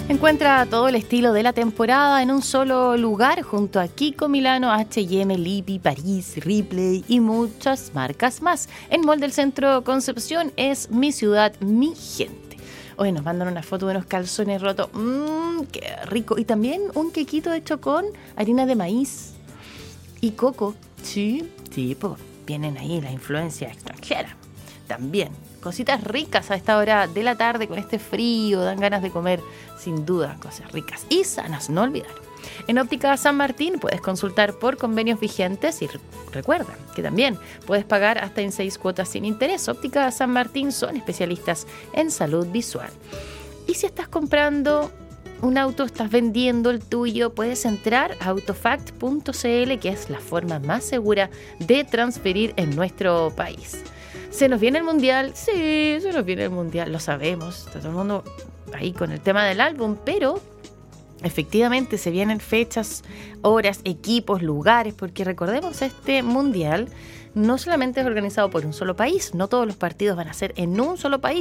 Encuentra todo el estilo de la temporada en un solo lugar junto a Kiko, Milano, H&M, Lipi, París, Ripley y muchas marcas más. En Mall del Centro Concepción es mi ciudad, mi gente. Hoy nos mandan una foto de unos calzones rotos. ¡Qué rico! Y también un quequito hecho con harina de maíz y coco. Sí, pues vienen ahí la influencia extranjera. También cositas ricas a esta hora de la tarde con este frío, dan ganas de comer sin duda cosas ricas y sanas, no olvidar. En Óptica San Martín puedes consultar por convenios vigentes y recuerda que también puedes pagar hasta en 6 cuotas sin interés. Óptica San Martín son especialistas en salud visual. Y si estás comprando un auto, estás vendiendo el tuyo, puedes entrar a autofact.cl, que es la forma más segura de transferir en nuestro país. ¿Se nos viene el Mundial? Sí, se nos viene el Mundial, lo sabemos. Está todo el mundo ahí con el tema del álbum, pero efectivamente se vienen fechas, horas, equipos, lugares, porque recordemos, este Mundial no solamente es organizado por un solo país, no todos los partidos van a ser en un solo país.